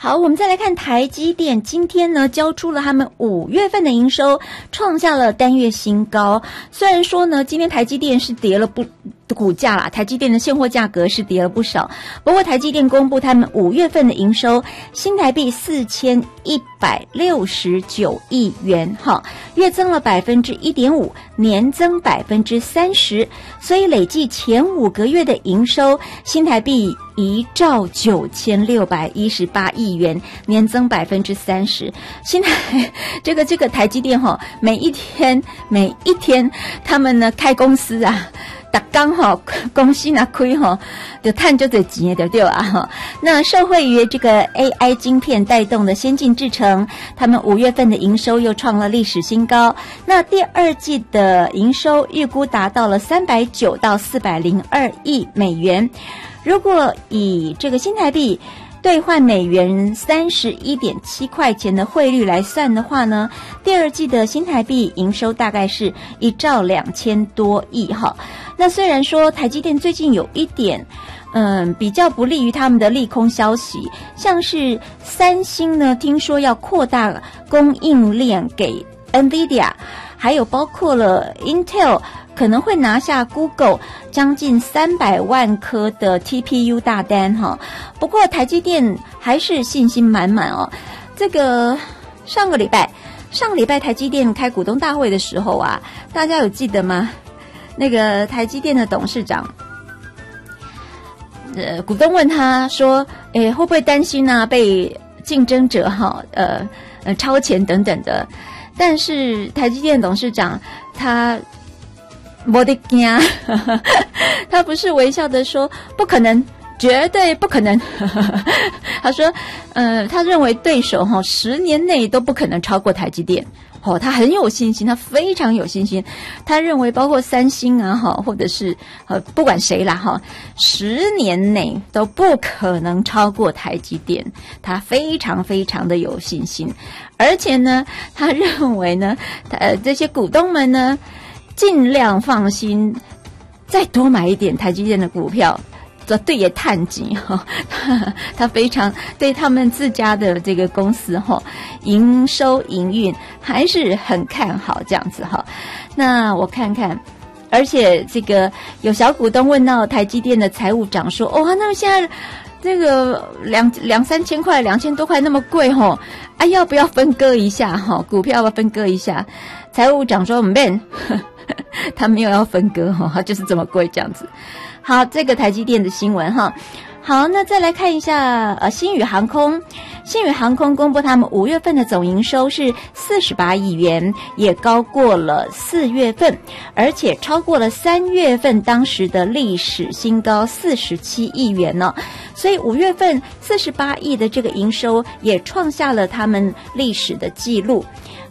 好，我们再来看台积电，今天呢交出了他们5月份的营收，创下了单月新高。虽然说呢，今天台积电是跌了股价啦，台积电的现货价格是跌了不少。不过台积电公布他们5月份的营收，新台币4169亿元，月增了 1.5%， 年增 30%， 所以累计前5个月的营收，新台币1兆9618亿元，年增 30%。现在这个台积电每一天他们呢开公司啊，每天公司拿开就赚就这钱的对吧？那受惠于这个 AI 晶片带动的先进制程，他们5月份的营收又创了历史新高。那第二季的营收预估达到了390到402亿美元。如果以这个新台币兑换美元31.7块钱的汇率来算的话呢，第二季的新台币营收大概是1兆2000多亿那虽然说台积电最近有一点比较不利于他们的利空消息，像是三星呢听说要扩大供应链给 NVIDIA， 还有包括了 Intel可能会拿下 Google 将近300万颗的 TPU 大单不过台积电还是信心满满这个上个礼拜台积电开股东大会的时候啊，大家有记得吗？那个台积电的董事长股东问他说会不会担心啊被竞争者超前等等的，但是台积电董事长他没得怕他不是微笑的说不可能，绝对不可能他说他认为对手10年内都不可能超过台积电他很有信心，他非常有信心，他认为包括三星啊或者是不管谁啦10年内都不可能超过台积电，他非常非常的有信心。而且呢他认为呢这些股东们呢尽量放心，再多买一点台积电的股票，这对也探紧他非常对他们自家的这个公司营收营运还是很看好这样子那我看看，而且这个有小股东问到台积电的财务长说那么现在这个两三千块2000多块那么贵要不要分割一下股票要不要分割一下？财务长说没他没有要分割他就是这么贵这样子。好，这个台积电的新闻好，那再来看一下星宇航空。星宇航空公布他们5月份的总营收是48亿元，也高过了4月份，而且超过了3月份当时的历史新高47亿元呢。所以5月份48亿的这个营收也创下了他们历史的记录。